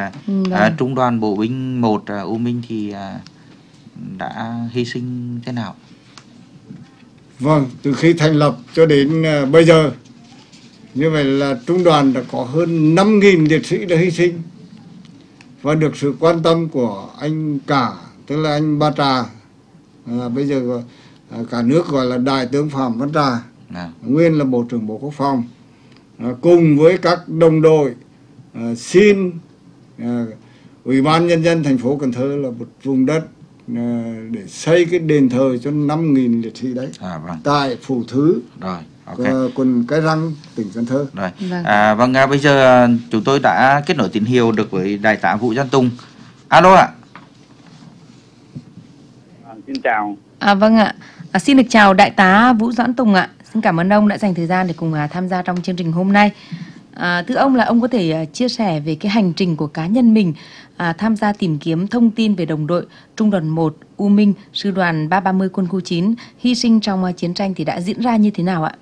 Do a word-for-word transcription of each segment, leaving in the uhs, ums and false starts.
à, Ừ, à, vâng. Trung đoàn Bộ binh một à, U Minh thì à, đã hy sinh thế nào? Vâng, từ khi thành lập cho đến à, bây giờ, như vậy là trung đoàn đã có hơn năm nghìn liệt sĩ đã hy sinh và được sự quan tâm của anh Cả, tức là anh Ba Trà, à, bây giờ gọi- à, cả nước gọi là Đại tướng Phạm Văn Trà, À, nguyên là Bộ trưởng Bộ Quốc phòng, à, cùng với các đồng đội à, xin à, Ủy ban Nhân dân thành phố Cần Thơ là một vùng đất à, để xây cái đền thờ cho năm nghìn liệt sĩ đấy à vâng, tại Phủ Thứ, rồi, ok. à, quận Cái Răng, tỉnh Cần Thơ. Rồi. Vâng. À, vâng, à, bây giờ à, chúng tôi đã kết nối tín hiệu được với Đại tá Vũ Văn Tùng. Alo ạ. À, xin chào. À, vâng ạ. À, xin được chào Đại tá Vũ Doãn Tùng ạ. Xin cảm ơn ông đã dành thời gian để cùng à, tham gia trong chương trình hôm nay. À, thưa ông, là ông có thể à, chia sẻ về cái hành trình của cá nhân mình à, tham gia tìm kiếm thông tin về đồng đội Trung đoàn một U Minh, Sư đoàn ba ba mươi Quân khu chín hy sinh trong à, chiến tranh thì đã diễn ra như thế nào ạ?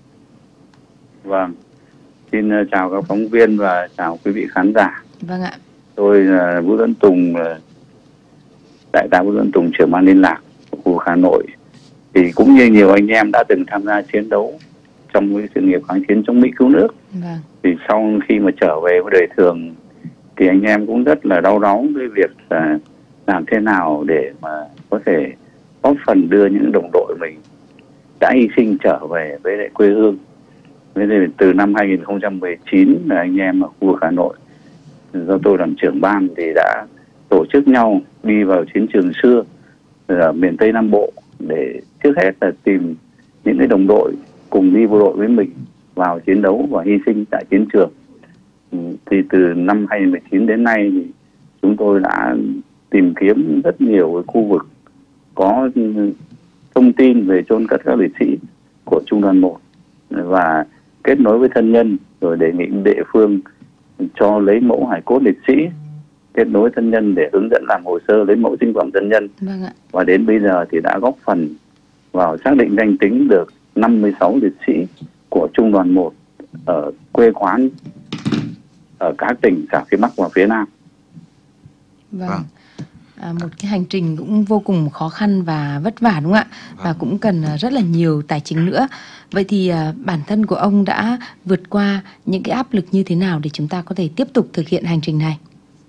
Vâng, xin uh, chào các phóng viên và chào quý vị khán giả. Vâng ạ. Tôi là Vũ Doãn Tùng, uh, Đại tá Vũ Doãn Tùng, trưởng ban liên lạc của khu vực Hà Nội. Thì cũng như nhiều anh em đã từng tham gia chiến đấu trong cái sự nghiệp kháng chiến chống Mỹ cứu nước. Vâng. Thì sau khi mà trở về với đời thường thì anh em cũng rất là đau đáu với việc uh, làm thế nào để mà có thể góp phần đưa những đồng đội mình đã hy sinh trở về với lại quê hương. Thế nên từ năm hai nghìn không trăm mười chín là anh em ở khu vực Hà Nội do tôi làm trưởng ban thì đã tổ chức nhau đi vào chiến trường xưa ở miền Tây Nam Bộ để trước hết là tìm những cái đồng đội cùng đi bộ đội với mình vào chiến đấu và hy sinh tại chiến trường. Thì từ năm hai nghìn không trăm mười chín đến nay thì chúng tôi đã tìm kiếm rất nhiều cái khu vực có thông tin về chôn cất các liệt sĩ của Trung đoàn một và kết nối với thân nhân, rồi đề nghị địa phương cho lấy mẫu hài cốt liệt sĩ, kết nối thân nhân để hướng dẫn làm hồ sơ lấy mẫu sinh phẩm thân nhân. Vâng ạ. Và đến bây giờ thì đã góp phần vào xác định danh tính được năm mươi sáu liệt sĩ của Trung đoàn một ở quê quán ở các tỉnh cả phía Bắc và phía Nam. Vâng. Vâng. À, một cái hành trình cũng vô cùng khó khăn và vất vả đúng không ạ? Vâng. Và cũng cần à, rất là nhiều tài chính nữa. Vậy thì à, bản thân của ông đã vượt qua những cái áp lực như thế nào để chúng ta có thể tiếp tục thực hiện hành trình này?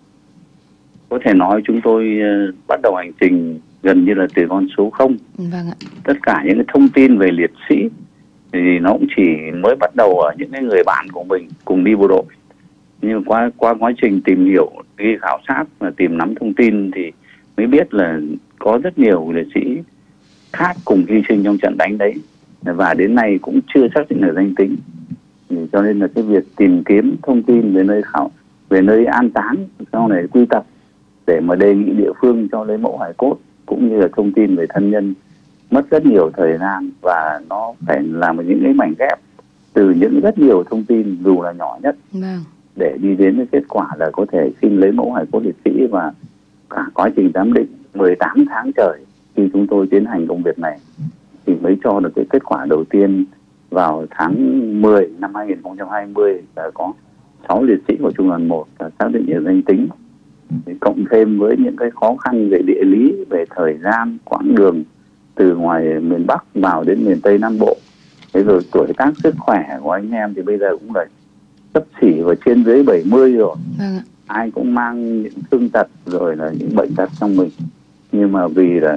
Có thể nói chúng tôi uh, bắt đầu hành trình gần như là từ con số không. Vâng ạ. Tất cả những cái thông tin về liệt sĩ thì nó cũng chỉ mới bắt đầu ở những cái người bạn của mình cùng đi bộ đội. Nhưng qua qua quá trình tìm hiểu, đi khảo sát và tìm nắm thông tin thì mới biết là có rất nhiều liệt sĩ khác cùng hy sinh trong trận đánh đấy, và đến nay cũng chưa xác định được danh tính. Thì cho nên là cái việc tìm kiếm thông tin về nơi khảo về nơi an táng, sau này quy tập để mà đề nghị địa phương cho lấy mẫu hài cốt cũng như là thông tin về thân nhân mất rất nhiều thời gian, và nó phải làm những cái mảnh ghép từ những rất nhiều thông tin dù là nhỏ nhất Vâng. để đi đến cái kết quả là có thể xin lấy mẫu hài cốt liệt sĩ. Và cả quá trình giám định mười tám tháng trời khi chúng tôi tiến hành công việc này thì mới cho được cái kết quả đầu tiên vào tháng mười năm hai nghìn không trăm hai mươi là có sáu liệt sĩ của Trung đoàn một là xác định được danh tính. Thì cộng thêm với những cái khó khăn về địa lý, về thời gian, quãng đường từ ngoài miền Bắc vào đến miền Tây Nam Bộ, thế rồi tuổi tác sức khỏe của anh em thì bây giờ cũng là sấp xỉ và trên dưới bảy mươi rồi. Vâng ạ. Ai cũng mang những thương tật rồi là những bệnh tật trong mình, nhưng mà vì là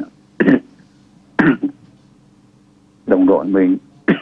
đồng đội mình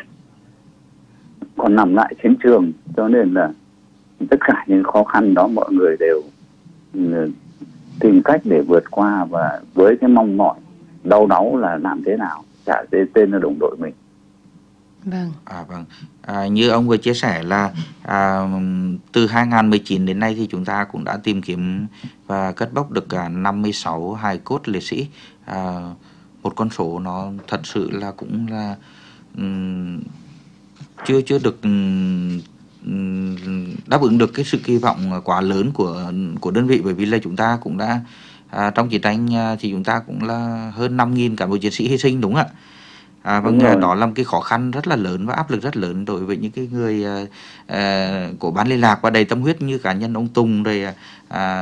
còn nằm lại chiến trường, cho nên là tất cả những khó khăn đó mọi người đều tìm cách để vượt qua, và với cái mong mỏi đau đáu là làm thế nào trả tên là đồng đội mình. Vâng. À, vâng. À, như ông vừa chia sẻ là à, từ hai nghìn không trăm mười chín đến nay thì chúng ta cũng đã tìm kiếm và cất bốc được à, năm mươi sáu hài cốt liệt sĩ. À, một con số nó thật sự là cũng là um, chưa chưa được um, đáp ứng được cái sự kỳ vọng quá lớn của của đơn vị, bởi vì là chúng ta cũng đã à, trong chiến tranh à, thì chúng ta cũng là hơn năm nghìn cán bộ chiến sĩ hy sinh, đúng không ạ? À, vâng, đó là một cái khó khăn rất là lớn và áp lực rất lớn đối với những cái người uh, uh, của ban liên lạc và đầy tâm huyết như cá nhân ông Tùng, rồi uh,